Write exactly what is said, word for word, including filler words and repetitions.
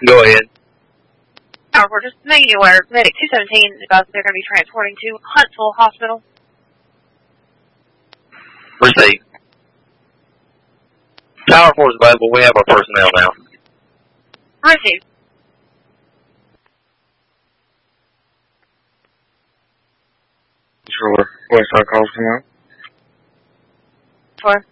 Go ahead. Tower four, just making you aware, Medic two seventeen is about they're going to be transporting to Huntsville Hospital. Receive. Tower four is available. We have our personnel now. Receive. Sure. West side calls come out. Four.